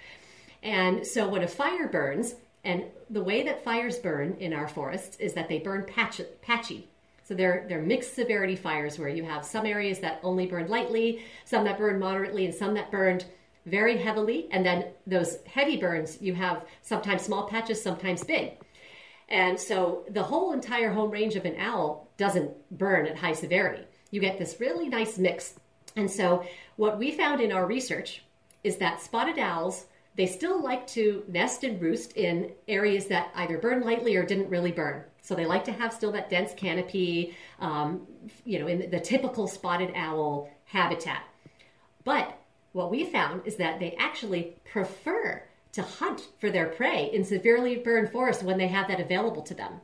And so when a fire burns, and the way that fires burn in our forests is that they burn patch, patchy. So they're, they're mixed severity fires where you have some areas that only burn lightly, some that burn moderately, and some that burned very heavily. And then those heavy burns, you have sometimes small patches, sometimes big. And so the whole entire home range of an owl doesn't burn at high severity. You get this really nice mix. And so what we found in our research is that spotted owls, they still like to nest and roost in areas that either burn lightly or didn't really burn. So they like to have still that dense canopy, um, you know, in the typical spotted owl habitat. But what we found is that they actually prefer to hunt for their prey in severely burned forests when they have that available to them.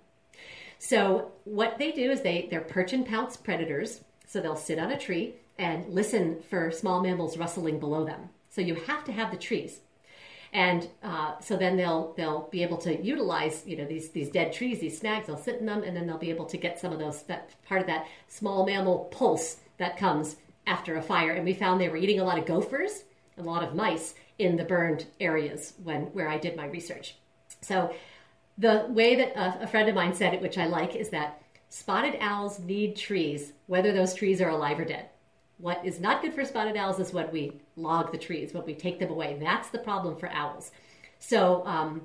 So what they do is they, they're perch and pounce predators. So they'll sit on a tree and listen for small mammals rustling below them. So you have to have the trees. And uh, so then they'll they'll be able to utilize, you know, these these dead trees, these snags. They'll sit in them, and then they'll be able to get some of those, that part of that small mammal pulse that comes after a fire. And we found they were eating a lot of gophers, a lot of mice in the burned areas when where I did my research. So the way that a, a friend of mine said it, which I like, is that spotted owls need trees, whether those trees are alive or dead. What is not good for spotted owls is when we log the trees, when we take them away. That's the problem for owls. So um,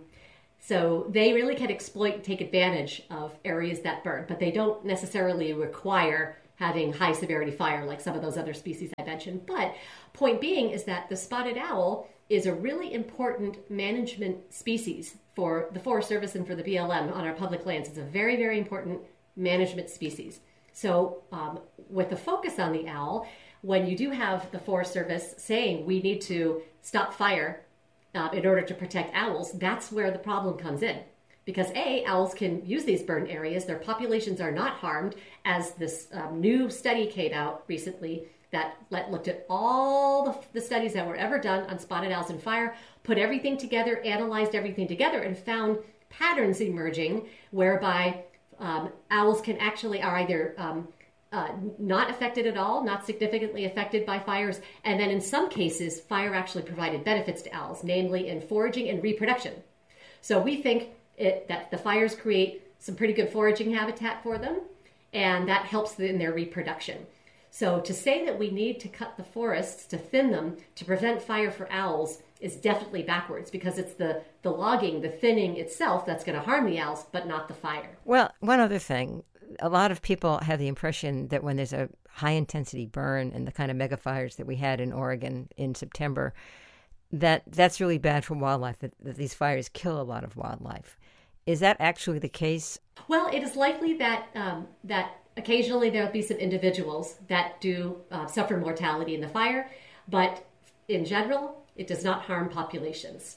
so they really can exploit and take advantage of areas that burn, but they don't necessarily require having high severity fire like some of those other species I mentioned. But point being is that the spotted owl is a really important management species for the Forest Service and for the B L M on our public lands. It's a very, very important management species. So um, with the focus on the owl, when you do have the Forest Service saying we need to stop fire uh, in order to protect owls, that's where the problem comes in. Because A, owls can use these burned areas. Their populations are not harmed, as this um, new study came out recently that let, looked at all the, the studies that were ever done on spotted owls and fire, put everything together, analyzed everything together, and found patterns emerging whereby Um, owls can actually are either um, uh, not affected at all, not significantly affected by fires, and then in some cases, fire actually provided benefits to owls, namely in foraging and reproduction. So we think it, that the fires create some pretty good foraging habitat for them, and that helps in their reproduction. So to say that we need to cut the forests, to thin them, to prevent fire for owls is definitely backwards, because it's the, the logging, the thinning itself that's going to harm the owls, but not the fire. Well, one other thing. A lot of people have the impression that when there's a high-intensity burn and the kind of mega fires that we had in Oregon in September, that that's really bad for wildlife, that, that these fires kill a lot of wildlife. Is that actually the case? Well, it is likely that um, that occasionally there'll be some individuals that do uh, suffer mortality in the fire, but in general, it does not harm populations.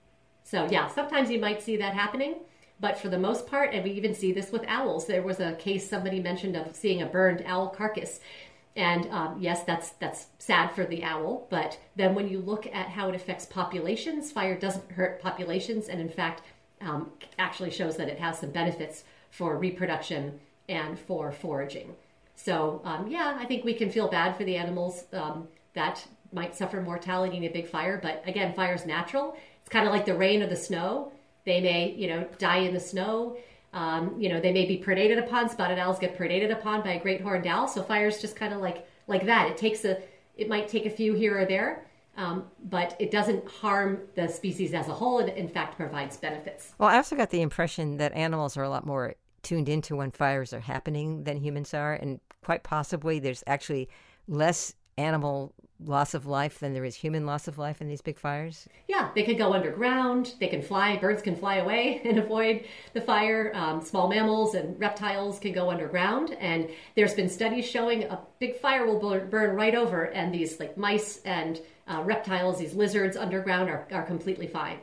So yeah, sometimes you might see that happening, but for the most part, and we even see this with owls. There was a case somebody mentioned of seeing a burned owl carcass And um, yes, that's that's sad for the owl. But then when you look at how it affects populations, fire doesn't hurt populations, and in fact, um, actually shows that it has some benefits for reproduction and for foraging. So um, yeah, I think we can feel bad for the animals um, that might suffer mortality in a big fire. But again, fire is natural. It's kind of like the rain or the snow. They may, you know, die in the snow. Um, you know, they may be predated upon. Spotted owls get predated upon by a great horned owl. So fire is just kind of like like that. It takes a, it might take a few here or there, um, but it doesn't harm the species as a whole. It in fact provides benefits. Well, I also got the impression that animals are a lot more tuned into when fires are happening than humans are, and quite possibly there's actually less animal loss of life than there is human loss of life in these big fires? Yeah, they could go underground. They can fly. Birds can fly away and avoid the fire. Um, small mammals and reptiles can go underground. And there's been studies showing a big fire will burn right over, and these like mice and uh, reptiles, these lizards underground are, are completely fine.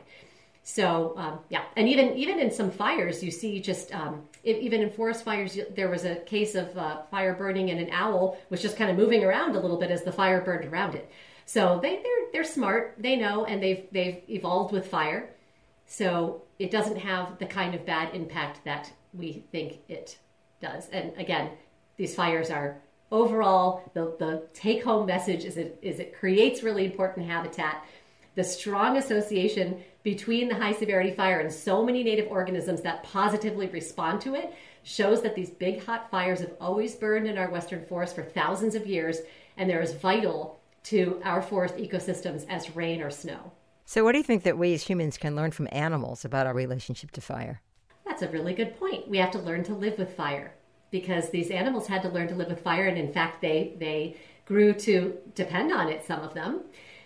So um, yeah, and even even in some fires, you see just um, if, even in forest fires, there was a case of uh, fire burning, and an owl was just kind of moving around a little bit as the fire burned around it. So they they're they're smart, they know, and they've they've evolved with fire. So it doesn't have the kind of bad impact that we think it does. And again, these fires are overall the the take home message is it is it creates really important habitat. The strong association between the high severity fire and so many native organisms that positively respond to it shows that these big hot fires have always burned in our western forest for thousands of years, and they're as vital to our forest ecosystems as rain or snow. So what do you think that we as humans can learn from animals about our relationship to fire? That's a really good point. We have to learn to live with fire, because these animals had to learn to live with fire, and in fact they they grew to depend on it, some of them.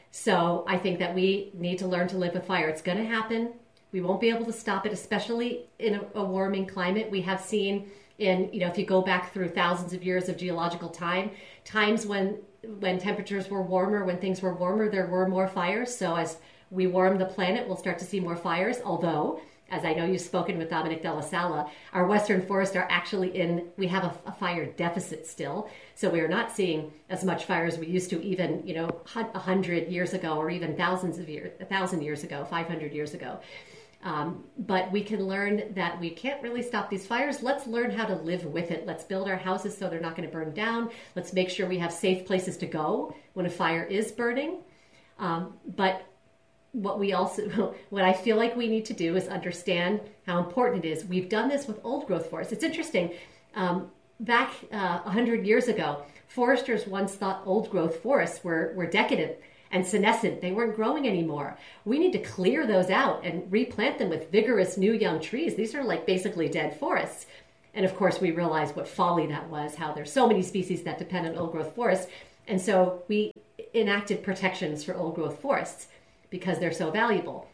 So I think that we need to learn to live with fire. It's going to happen. We won't be able to stop it, especially in a, a warming climate. We have seen in, you know, if you go back through thousands of years of geological time, times when when temperatures were warmer, when things were warmer, there were more fires. So as we warm the planet, we'll start to see more fires. Although, as I know you've spoken with Dominic Della Sala, our western forests are actually in, we have a, a fire deficit still. So we are not seeing as much fire as we used to even, you know, a hundred years ago, or even thousands of years, a thousand years ago, five hundred years ago. Um, but we can learn that we can't really stop these fires. Let's learn how to live with it. Let's build our houses so they're not going to burn down. Let's make sure we have safe places to go when a fire is burning. Um, but what we also, what I feel like we need to do is understand how important it is. We've done this with old growth forests. It's interesting. Um, back uh, one hundred years ago, foresters once thought old growth forests were, were decadent and senescent. They weren't growing anymore. We need to clear those out and replant them with vigorous new young trees. These are like basically dead forests. And of course, we realized what folly that was, how there's so many species that depend on old growth forests. And so we enacted protections for old growth forests, because they're so valuable.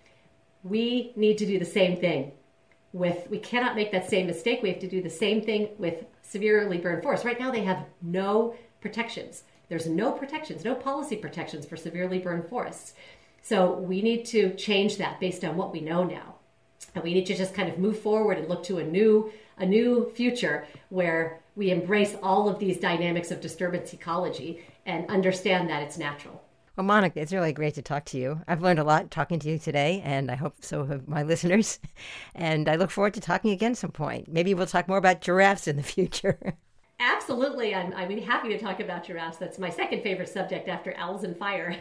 We need to do the same thing with, we cannot make that same mistake. We have to do the same thing with severely burned forests. Right now they have no protections. There's no protections, no policy protections for severely burned forests. So we need to change that based on what we know now. And we need to just kind of move forward and look to a new, a new future where we embrace all of these dynamics of disturbance ecology and understand that it's natural. Well, Monica, it's really great to talk to you. I've learned a lot talking to you today, and I hope so have my listeners. And I look forward to talking again some point. Maybe we'll talk more about giraffes in the future. Absolutely. I'm, I'd be happy to talk about giraffes. That's my second favorite subject after owls and fire.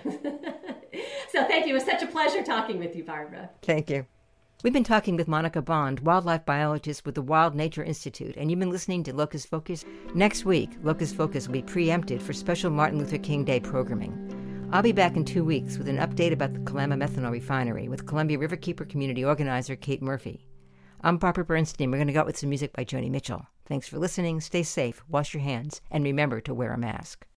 So thank you. It was such a pleasure talking with you, Barbara. Thank you. We've been talking with Monica Bond, wildlife biologist with the Wild Nature Institute, and you've been listening to Locus Focus. Next week, Locus Focus will be preempted for special Martin Luther King Day programming. I'll be back in two weeks with an update about the Kalama Methanol Refinery with Columbia Riverkeeper community organizer Kate Murphy. I'm Barbara Bernstein. We're going to go out with some music by Joni Mitchell. Thanks for listening. Stay safe, wash your hands, and remember to wear a mask.